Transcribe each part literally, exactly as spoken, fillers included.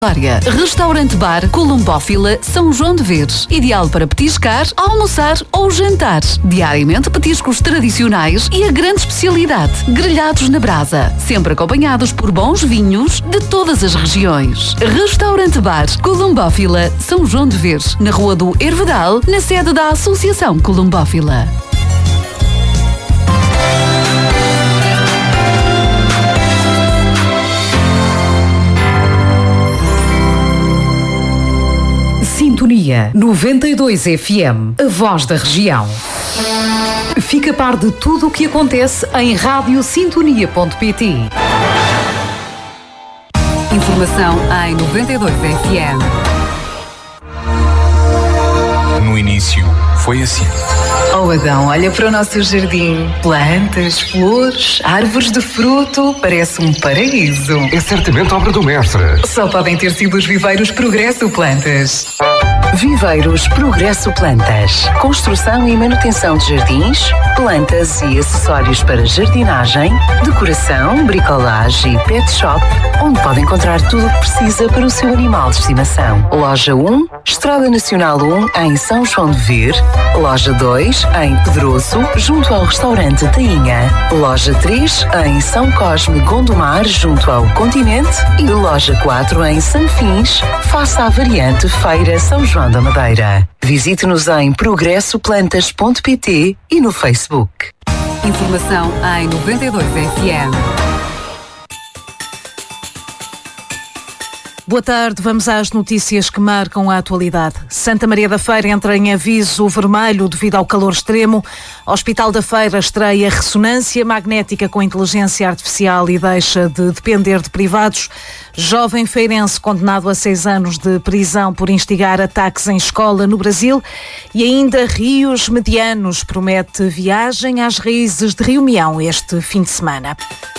Restaurante Bar Columbófila São João de Veres. Ideal para petiscar, almoçar ou jantar. Diariamente petiscos tradicionais e a grande especialidade, grelhados na brasa. Sempre acompanhados por bons vinhos de todas as regiões. Restaurante Bar Columbófila São João de Veres. Na Rua do Hervedal, na sede da Associação Columbófila. Sintonia noventa e dois F M, a voz da região. Fica a par de tudo o que acontece em rádio sintonia ponto pt. Informação em noventa e dois F M. No início foi assim. Oh Adão, olha para o nosso jardim. Plantas, flores, árvores de fruto. Parece um paraíso. É certamente obra do mestre. Só podem ter sido os viveiros Progresso Plantas. Viveiros Progresso Plantas. Construção e manutenção de jardins, plantas e acessórios para jardinagem, decoração, bricolagem e pet shop, onde pode encontrar tudo o que precisa para o seu animal de estimação. Loja um, Estrada Nacional um, em São João de Ver. Loja dois, em Pedroso, junto ao restaurante Tainha. Loja três, em São Cosme Gondomar, junto ao Continente. E loja quatro, em Sanfins, face à variante Feira São João da Madeira. Visite-nos em progresso plantas ponto pt e no Facebook. Informação em noventa e dois F M. Boa tarde, vamos às notícias que marcam a atualidade. Santa Maria da Feira entra em aviso vermelho devido ao calor extremo. Hospital da Feira estreia ressonância magnética com inteligência artificial e deixa de depender de privados. Jovem feirense condenado a seis anos de prisão por instigar ataques em escola no Brasil. E ainda Rios Medianos promete viagem às raízes de Rio Mião este fim de semana.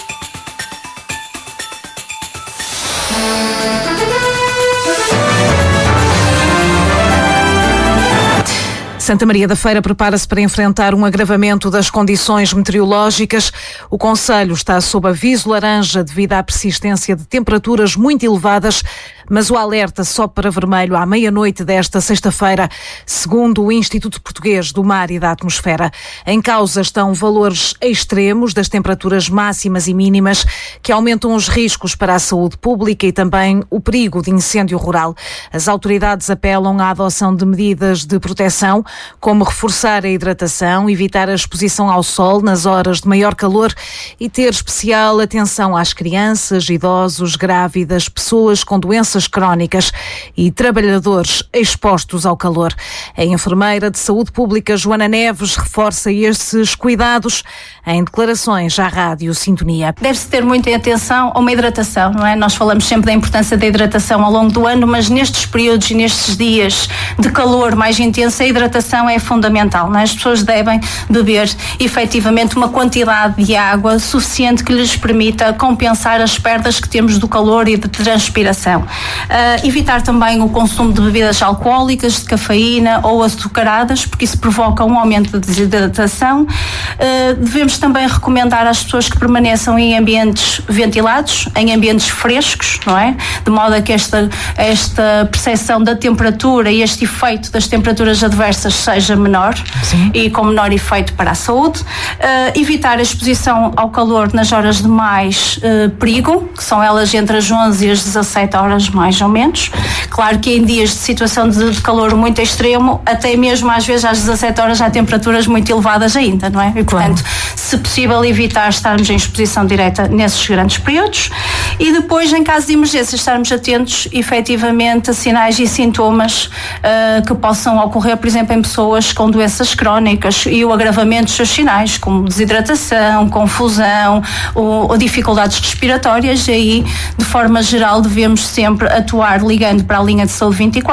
Santa Maria da Feira prepara-se para enfrentar um agravamento das condições meteorológicas. O concelho está sob aviso laranja devido à persistência de temperaturas muito elevadas, mas o alerta sobe para vermelho à meia-noite desta sexta-feira, segundo o Instituto Português do Mar e da Atmosfera. Em causa estão valores extremos das temperaturas máximas e mínimas que aumentam os riscos para a saúde pública e também o perigo de incêndio rural. As autoridades apelam à adoção de medidas de proteção, como reforçar a hidratação, evitar a exposição ao sol nas horas de maior calor e ter especial atenção às crianças, idosos, grávidas, pessoas com doenças crónicas e trabalhadores expostos ao calor. A enfermeira de saúde pública Joana Neves reforça esses cuidados em declarações à Rádio Sintonia. Deve-se ter muita atenção a uma hidratação, não é? Nós falamos sempre da importância da hidratação ao longo do ano, mas nestes períodos e nestes dias de calor mais intenso, a hidratação é fundamental, não é? As pessoas devem beber efetivamente uma quantidade de água suficiente que lhes permita compensar as perdas que temos do calor e de transpiração. Uh, evitar também o consumo de bebidas alcoólicas, de cafeína ou açucaradas, porque isso provoca um aumento de desidratação. Uh, devemos também recomendar às pessoas que permaneçam em ambientes ventilados, em ambientes frescos, não é? De modo a que esta, esta percepção da temperatura e este efeito das temperaturas adversas seja menor. Sim. E com menor efeito para a saúde. Uh, evitar a exposição ao calor nas horas de mais uh, perigo, que são elas entre as onze e as dezassete horas mais ou menos. Claro que em dias de situação de, de calor muito extremo, até mesmo às vezes às dezassete horas há temperaturas muito elevadas ainda, não é? E portanto, claro, se possível evitar estarmos em exposição direta nesses grandes períodos e depois, em caso de emergência, estarmos atentos efetivamente a sinais e sintomas uh, que possam ocorrer, por exemplo, em pessoas com doenças crónicas e o agravamento dos seus sinais, como desidratação, confusão ou, ou dificuldades respiratórias. E aí, de forma geral, devemos sempre atuar ligando para a linha de saúde vinte e quatro,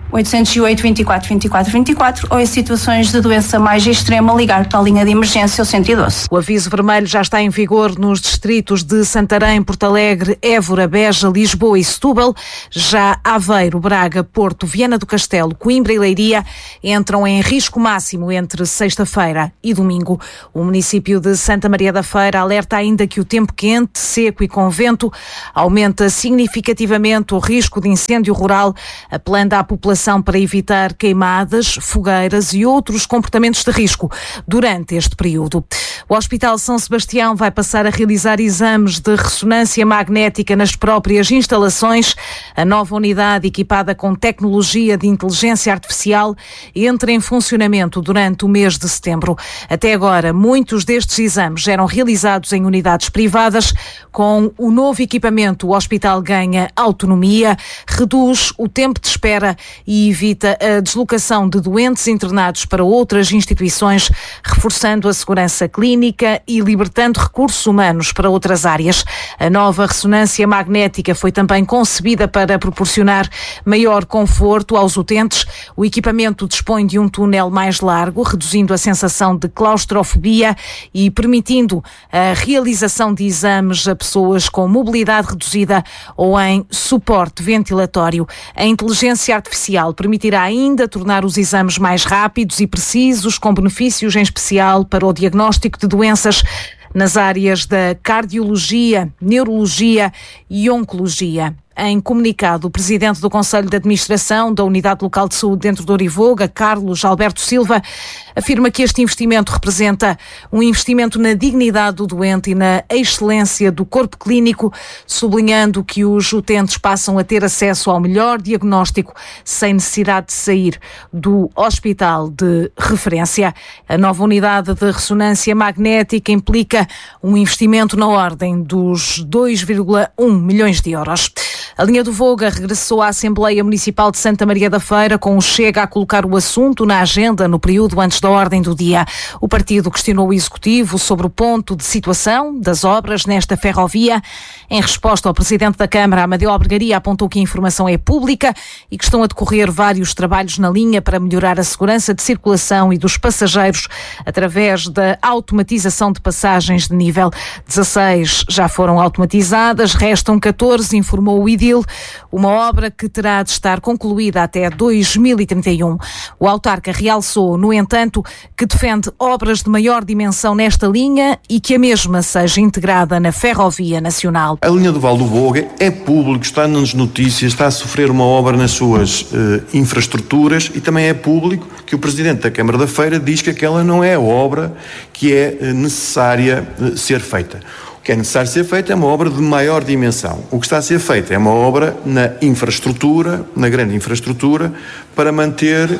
oito zero oito, vinte e quatro, vinte e quatro, vinte e quatro ou em situações de doença mais extrema ligar para a linha de emergência, o cento e doze. O aviso vermelho já está em vigor nos distritos de Santarém, Porto Alegre, Évora, Beja, Lisboa e Setúbal. Já Aveiro, Braga, Porto, Viana do Castelo, Coimbra e Leiria entram em risco máximo entre sexta-feira e domingo. O município de Santa Maria da Feira alerta ainda que o tempo quente, seco e com vento aumenta significativamente o risco de incêndio rural, apelando à população para evitar queimadas, fogueiras e outros comportamentos de risco durante este período. O Hospital São Sebastião vai passar a realizar exames de ressonância magnética nas próprias instalações. A nova unidade, equipada com tecnologia de inteligência artificial, entra em funcionamento durante o mês de setembro. Até agora, muitos destes exames eram realizados em unidades privadas. Com o novo equipamento, o hospital ganha autonomia, reduz o tempo de espera e evita a deslocação de doentes internados para outras instituições, reforçando a segurança clínica e libertando recursos humanos para outras áreas. A nova ressonância magnética foi também concebida para proporcionar maior conforto aos utentes. O equipamento dispõe de um túnel mais largo, reduzindo a sensação de claustrofobia e permitindo a realização de exames a pessoas com mobilidade reduzida ou em suporte ventilatório. A inteligência artificial permitirá ainda tornar os exames mais rápidos e precisos, com benefícios em especial para o diagnóstico de doenças nas áreas da cardiologia, neurologia e oncologia. Em comunicado, o presidente do Conselho de Administração da Unidade Local de Saúde dentro de Orivoga, Carlos Alberto Silva, afirma que este investimento representa um investimento na dignidade do doente e na excelência do corpo clínico, sublinhando que os utentes passam a ter acesso ao melhor diagnóstico sem necessidade de sair do hospital de referência. A nova unidade de ressonância magnética implica um investimento na ordem dos dois vírgula um milhões de euros. A linha do Voga regressou à Assembleia Municipal de Santa Maria da Feira com o Chega a colocar o assunto na agenda no período antes da ordem do dia. O partido questionou o Executivo sobre o ponto de situação das obras nesta ferrovia. Em resposta ao Presidente da Câmara, Amadeu Albergaria apontou que a informação é pública e que estão a decorrer vários trabalhos na linha para melhorar a segurança de circulação e dos passageiros através da automatização de passagens de nível. dezasseis já foram automatizadas, restam catorze, informou o Idil, uma obra que terá de estar concluída até dois mil e trinta e um. O autarca realçou, no entanto, que defende obras de maior dimensão nesta linha e que a mesma seja integrada na Ferrovia Nacional. A linha do Val do Voga é público, está nas notícias, está a sofrer uma obra nas suas eh, infraestruturas e também é público que o Presidente da Câmara da Feira diz que aquela não é a obra que é eh, necessária eh, ser feita. O que é necessário ser feito é uma obra de maior dimensão. O que está a ser feito é uma obra na infraestrutura, na grande infraestrutura, para manter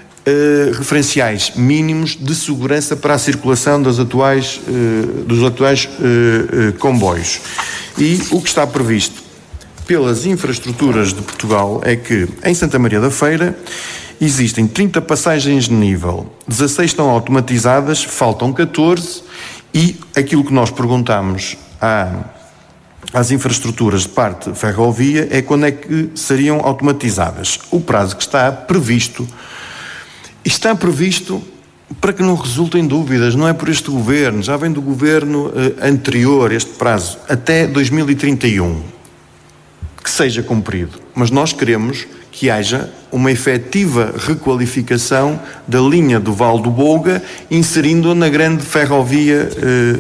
uh, referenciais mínimos de segurança para a circulação das atuais, uh, dos atuais uh, uh, comboios. E o que está previsto pelas infraestruturas de Portugal é que, em Santa Maria da Feira, existem trinta passagens de nível, dezasseis estão automatizadas, faltam catorze. E aquilo que nós perguntamos à, às infraestruturas de parte ferrovia é quando é que seriam automatizadas. O prazo que está previsto, está previsto para que não resultem dúvidas, não é por este governo, já vem do governo eh, anterior, este prazo, até dois mil e trinta e um, que seja cumprido. Mas nós queremos que haja uma efetiva requalificação da linha do Val do Voga, inserindo-a na grande ferrovia eh,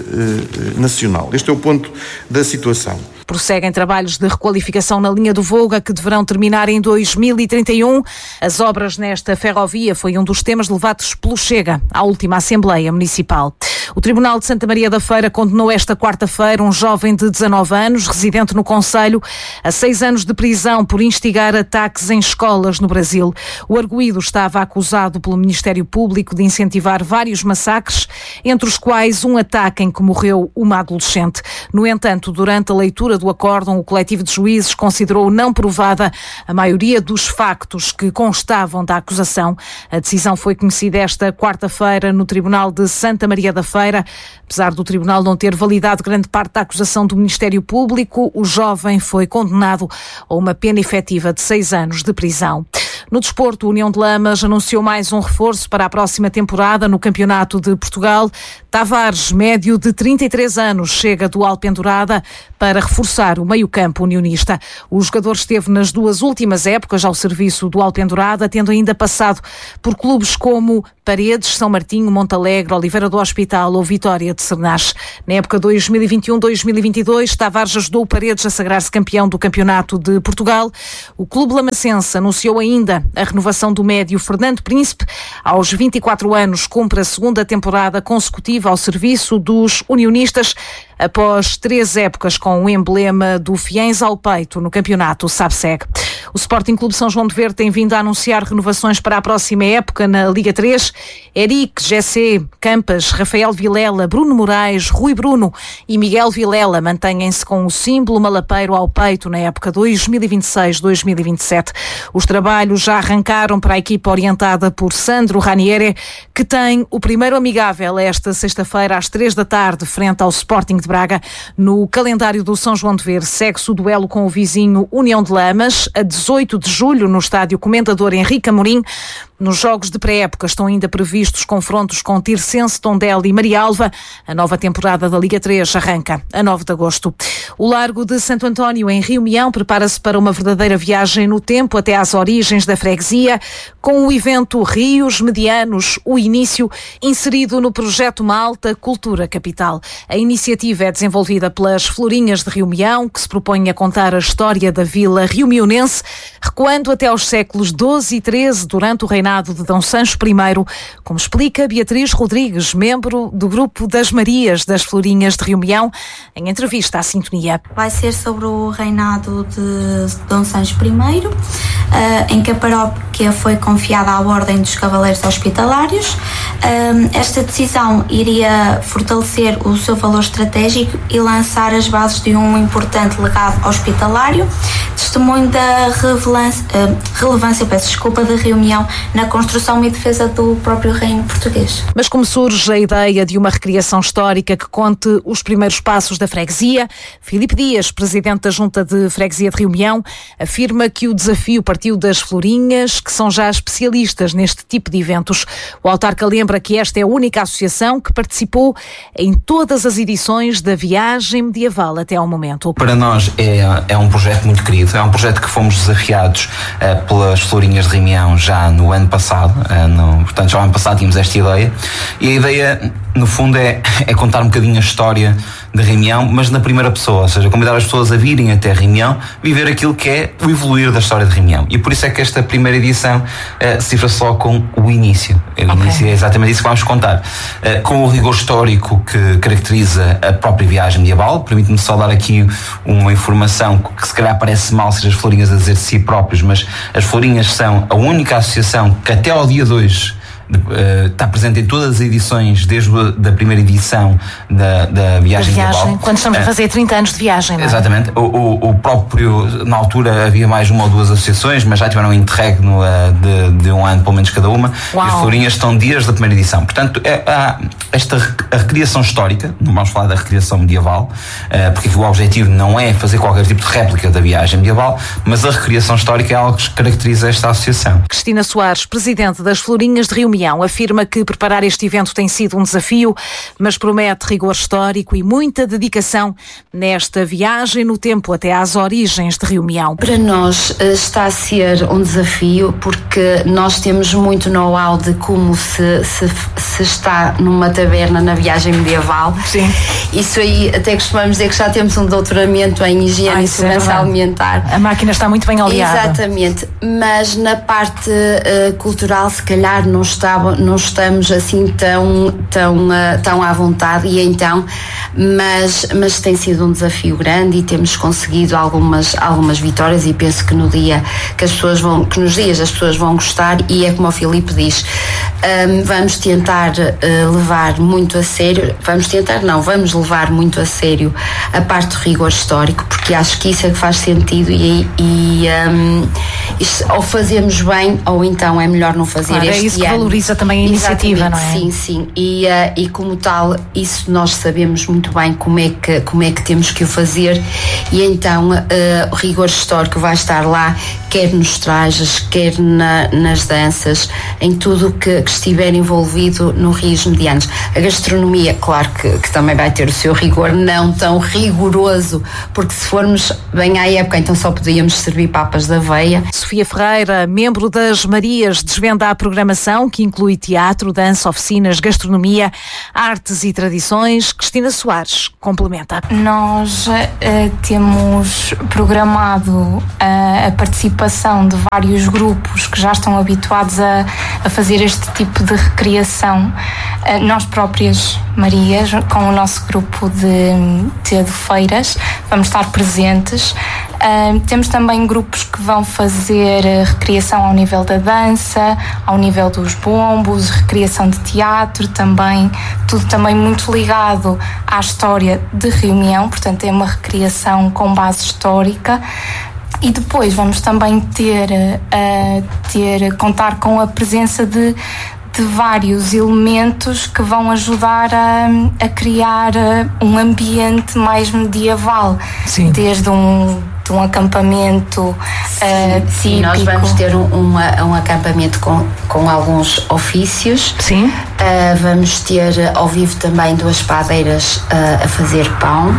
eh, nacional. Este é o ponto da situação. Prosseguem trabalhos de requalificação na linha do Voga que deverão terminar em dois mil e trinta e um. As obras nesta ferrovia foi um dos temas levados pelo Chega à última Assembleia Municipal. O Tribunal de Santa Maria da Feira condenou esta quarta-feira um jovem de dezanove anos, residente no concelho, a seis anos de prisão por instigar ataques em escolas no Brasil. O arguido estava acusado pelo Ministério Público de incentivar vários massacres, entre os quais um ataque em que morreu uma adolescente. No entanto, durante a leitura do acórdão, o coletivo de juízes considerou não provada a maioria dos factos que constavam da acusação. A decisão foi conhecida esta quarta-feira no Tribunal de Santa Maria da Feira. Apesar do tribunal não ter validado grande parte da acusação do Ministério Público, o jovem foi condenado a uma pena efetiva de seis anos de prisão. No desporto, a União de Lamas anunciou mais um reforço para a próxima temporada no Campeonato de Portugal. Tavares, médio de trinta e três anos, chega do Alpendurada para reforçar o meio-campo unionista. O jogador esteve nas duas últimas épocas ao serviço do Alpendurada, tendo ainda passado por clubes como Paredes, São Martinho, Montalegre, Oliveira do Hospital ou Vitória de Sernás. Na época dois mil e vinte e um dois mil e vinte e dois, Tavares ajudou o Paredes a sagrar-se campeão do Campeonato de Portugal. O clube lamacense anunciou ainda a renovação do médio Fernando Príncipe. Aos vinte e quatro anos, cumpre a segunda temporada consecutiva ao serviço dos unionistas, após três épocas com o emblema do Fiéis ao peito no campeonato SABSEG. O Sporting Clube São João de Verde tem vindo a anunciar renovações para a próxima época na Liga três. Eric, Jessé, Campas, Rafael Vilela, Bruno Moraes, Rui Bruno e Miguel Vilela mantêm-se com o símbolo malapeiro ao peito na época dois mil e vinte e seis dois mil e vinte e sete. Os trabalhos já arrancaram para a equipa orientada por Sandro Ranieri, que tem o primeiro amigável esta sexta-feira às três da tarde frente ao Sporting de Braga. No calendário do São João de Verde segue-se o duelo com o vizinho União de Lamas a dezoito de julho no estádio Comendador Henrique Amorim. Nos jogos de pré-época estão ainda previstos confrontos com Tirsense, Tondela e Marialva. A nova temporada da Liga três arranca a nove de agosto. O Largo de Santo António, em Rio Mião, prepara-se para uma verdadeira viagem no tempo até às origens da freguesia, com o evento Rios Medianos, o início inserido no projeto Malta Cultura Capital. A iniciativa é desenvolvida pelas Florinhas de Rio Mião, que se propõem a contar a história da vila riomionense, recuando até aos séculos doze e treze, durante o reinado de Dom Sancho I, como explica Beatriz Rodrigues, membro do Grupo das Marias das Florinhas de Rio Mião, em entrevista à Sintonia. Vai ser sobre o reinado de Dom Sancho I, em que a paróquia foi confiada à Ordem dos Cavaleiros Hospitalários. Esta decisão iria fortalecer o seu valor estratégico e lançar as bases de um importante legado hospitalário, testemunho da relevância, relevância peço desculpa, de Rio Mião na construção e defesa do próprio reino português. Mas como surge a ideia de uma recriação histórica que conte os primeiros passos da freguesia? Filipe Dias, presidente da Junta de Freguesia de Rio Mião, afirma que o desafio partiu das Florinhas, que são já especialistas neste tipo de eventos. O autarca lembra que esta é a única associação que participou em todas as edições da viagem medieval até ao momento. Para nós é, é um projeto muito querido, é um projeto que fomos desafiados uh, pelas Florinhas de Rio Mião já no ano passado, uh, no, portanto já no ano passado tínhamos esta ideia, e a ideia no fundo é, é contar um bocadinho a história de Rio Mião, mas na primeira pessoa, ou seja, convidar as pessoas a virem até Rio Mião, viver aquilo que é o evoluir da história de Rio Mião. E por isso é que esta primeira edição uh, se diferencia só com o início. O okay. início é exatamente isso que vamos contar. Uh, com o rigor histórico que caracteriza a própria viagem medieval. Permite-me só dar aqui uma informação que se calhar parece mal ser as Florinhas a dizer de si próprios, mas as Florinhas são a única associação que até ao dia dois Uh, está presente em todas as edições, desde a da primeira edição da, da viagem, viagem global. Quando estamos uh, a fazer trinta anos de viagem, não é? Exatamente. O, o, o próprio, na altura havia mais uma ou duas associações, mas já tiveram um interregno uh, de, de um ano, pelo menos cada uma. Uau. E as Florinhas estão desde a primeira edição. Portanto, é, há esta a recriação histórica, não vamos falar da recriação medieval, uh, porque o objetivo não é fazer qualquer tipo de réplica da viagem medieval, mas a recriação histórica é algo que caracteriza esta associação. Cristina Soares, presidente das Florinhas de Rio Mião, afirma que preparar este evento tem sido um desafio, mas promete rigor histórico e muita dedicação nesta viagem no tempo até às origens de Rio Mião. Para nós está a ser um desafio porque nós temos muito know-how de como se, se, se está numa taberna na viagem medieval. Sim. Isso aí até costumamos dizer que já temos um doutoramento em higiene Ai, e segurança é alimentar. A máquina está muito bem aliada. Exatamente, mas na parte uh, cultural se calhar não está não estamos assim tão, tão, uh, tão à vontade e então, mas, mas tem sido um desafio grande e temos conseguido algumas, algumas vitórias e penso que no dia que as pessoas vão, que nos dias as pessoas vão gostar e é como o Filipe diz, um, vamos tentar uh, levar muito a sério, vamos tentar não, vamos levar muito a sério a parte do rigor histórico porque acho que isso é que faz sentido e, e um, isso, ou fazemos bem ou então é melhor não fazer claro, este é isso que ano. Valoriza também a iniciativa, Exatamente, não é? Sim, sim. E, uh, e como tal, isso nós sabemos muito bem como é que, como é que temos que o fazer e então uh, o rigor histórico vai estar lá, quer nos trajes, quer na, nas danças, em tudo que, que estiver envolvido no Rios Medianos. A gastronomia, claro que, que também vai ter o seu rigor, não tão rigoroso, porque se formos bem à época, então só podíamos servir papas de aveia. Sofia Ferreira, membro das Marias, desvenda a programação, que inclui teatro, dança, oficinas, gastronomia, artes e tradições. Cristina Soares complementa. Nós uh, temos programado uh, a participação de vários grupos que já estão habituados a, a fazer este tipo de recriação. Uh, nós próprias, Marias, com o nosso grupo de, de feiras, vamos estar presentes. Uh, temos também grupos que vão fazer recriação ao nível da dança, ao nível dos bombos, recriação de teatro também, tudo também muito ligado à história de Reunião, portanto é uma recriação com base histórica. E depois vamos também ter, uh, ter contar com a presença de de vários elementos que vão ajudar a, a criar um ambiente mais medieval. Sim. Desde um, de um acampamento uh, típico. Sim, nós vamos ter um, um, um acampamento com, com alguns ofícios. Sim. Uh, vamos ter ao vivo também duas padeiras uh, a fazer pão.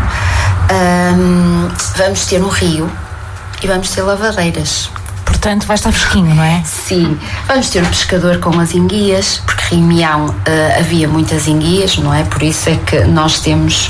Um, vamos ter um rio e vamos ter lavadeiras. Portanto, vai estar fresquinho, não é? Sim. Vamos ter o pescador com as enguias, porque em Reunião uh, havia muitas enguias, não é? Por isso é que nós temos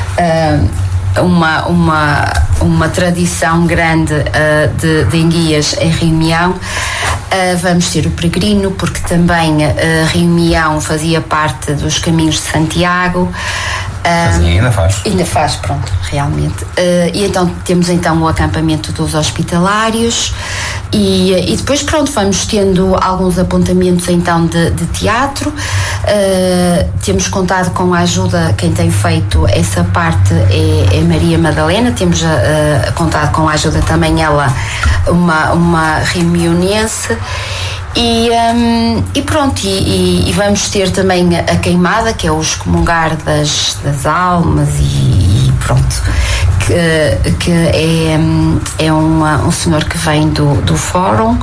uh, uma, uma, uma tradição grande uh, de, de enguias em Reunião. Uh, vamos ter o peregrino, porque também uh, Reunião fazia parte dos caminhos de Santiago. Fazia, ainda faz. Ainda faz, pronto, realmente. Uh, e então temos então o acampamento dos hospitalários e, e depois pronto, vamos tendo alguns apontamentos então de, de teatro. Uh, temos contado com a ajuda, quem tem feito essa parte é, é Maria Madalena, temos uh, contado com a ajuda também ela, uma, uma reunionense. E, um, e pronto, e, e, e vamos ter também a queimada, que é o excomungar das, das almas, e, e pronto, que, que é, é uma, um senhor que vem do, do fórum.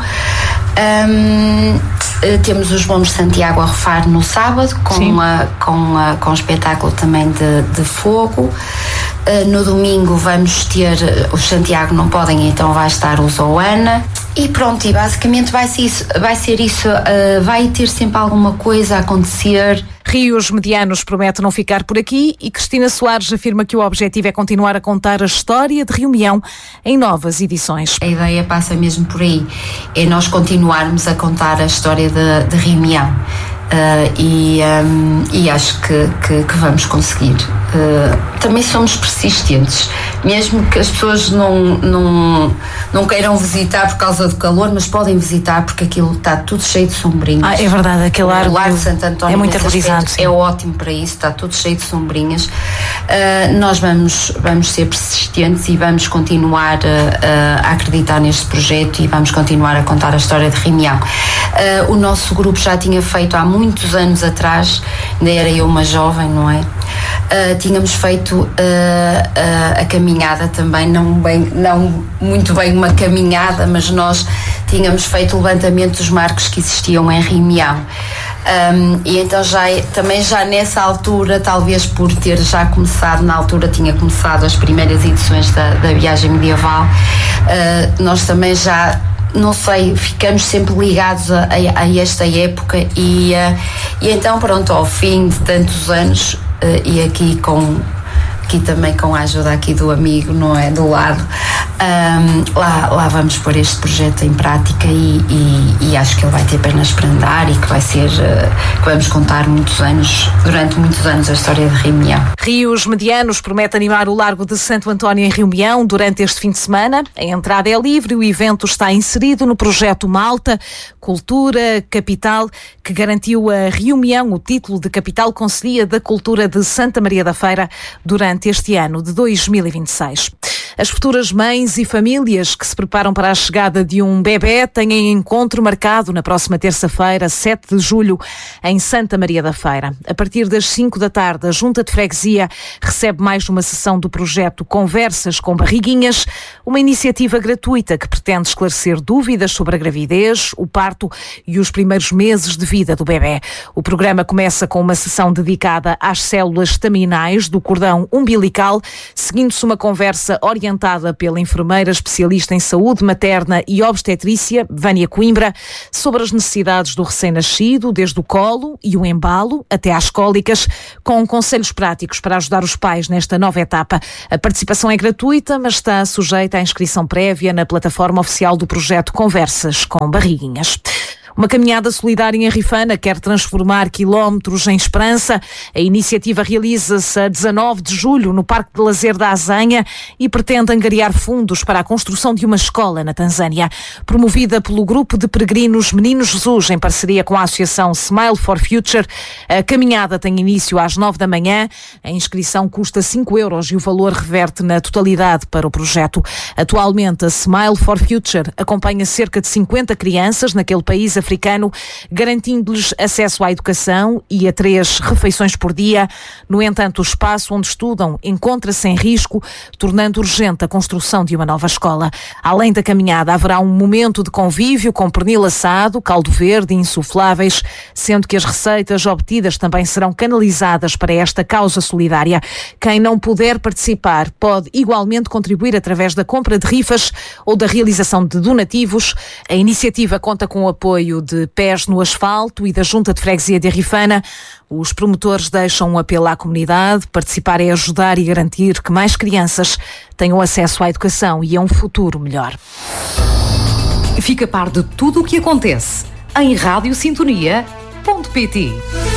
Um, temos os bombos de Santiago a rufar no sábado, com, a, com, a, com o espetáculo também de, de fogo. Uh, no domingo vamos ter os Santiago não podem, então vai estar o Zoana. E pronto, e basicamente vai ser isso, vai, ser isso uh, vai ter sempre alguma coisa a acontecer. Rios Medianos promete não ficar por aqui e Cristina Soares afirma que o objetivo é continuar a contar a história de Reunião em novas edições. A ideia passa mesmo por aí, é nós continuarmos a contar a história de, de Reunião. Uh, e, um, e acho que, que, que vamos conseguir. Uh, também somos persistentes, mesmo que as pessoas não, não, não queiram visitar por causa do calor, mas podem visitar porque aquilo está tudo cheio de sombrinhas. Ah, é verdade, aquele o largo, largo de Santo António é muito arborizado, é ótimo para isso, está tudo cheio de sombrinhas. Uh, nós vamos, vamos ser persistentes e vamos continuar a, a acreditar neste projeto e vamos continuar a contar a história de Reunião. Uh, o nosso grupo já tinha feito há muito muitos anos atrás, ainda era eu uma jovem, não é? Uh, tínhamos feito uh, uh, a caminhada também, não, bem, não muito bem uma caminhada, mas nós tínhamos feito o levantamento dos marcos que existiam em Reunião. Um, e então já, também já nessa altura, talvez por ter já começado, na altura tinha começado as primeiras edições da, da viagem medieval, uh, nós também já, não sei, ficamos sempre ligados a, a, a esta época e, uh, e então pronto, ao fim de tantos anos, uh, e aqui com aqui também com a ajuda aqui do amigo, não é, do lado, um, lá, lá vamos pôr este projeto em prática e, e, e acho que ele vai ter pernas para andar e que vai ser, uh, que vamos contar muitos anos, durante muitos anos, a história de Reunião. Rios Medianos promete animar o Largo de Santo António em Reunião durante este fim de semana. A entrada é livre e o evento está inserido no projeto Malta, Cultura, Capital, que garantiu a Reunião o título de Capital Concelhia da Cultura de Santa Maria da Feira durante durante este ano de dois mil e vinte e seis. As futuras mães e famílias que se preparam para a chegada de um bebê têm encontro marcado na próxima terça-feira, sete de julho, em Santa Maria da Feira. A partir das cinco da tarde, a Junta de Freguesia recebe mais uma sessão do projeto Conversas com Barriguinhas, uma iniciativa gratuita que pretende esclarecer dúvidas sobre a gravidez, o parto e os primeiros meses de vida do bebê. O programa começa com uma sessão dedicada às células estaminais do cordão umbilical, seguindo-se uma conversa orientada pela enfermeira especialista em saúde materna e obstetrícia, Vânia Coimbra, sobre as necessidades do recém-nascido, desde o colo e o embalo até às cólicas, com conselhos práticos para ajudar os pais nesta nova etapa. A participação é gratuita, mas está sujeita à inscrição prévia na plataforma oficial do projeto Conversas com Barriguinhas. Uma caminhada solidária em Rifana quer transformar quilómetros em esperança. A iniciativa realiza-se a dezanove de julho no Parque de Lazer da Azanha e pretende angariar fundos para a construção de uma escola na Tanzânia. Promovida pelo grupo de peregrinos Menino Jesus, em parceria com a associação Smile for Future, a caminhada tem início às nove da manhã. A inscrição custa cinco euros e o valor reverte na totalidade para o projeto. Atualmente, a Smile for Future acompanha cerca de cinquenta crianças naquele país africano, garantindo-lhes acesso à educação e a três refeições por dia. No entanto, o espaço onde estudam encontra-se em risco, tornando urgente a construção de uma nova escola. Além da caminhada, haverá um momento de convívio com pernil assado, caldo verde e insufláveis, sendo que as receitas obtidas também serão canalizadas para esta causa solidária. Quem não puder participar pode igualmente contribuir através da compra de rifas ou da realização de donativos. A iniciativa conta com o apoio de Pés no Asfalto e da Junta de Freguesia de Rifana. Os promotores deixam um apelo à comunidade. Participar é ajudar e garantir que mais crianças tenham acesso à educação e a um futuro melhor. Fica a par de tudo o que acontece em rádio sintonia ponto pt.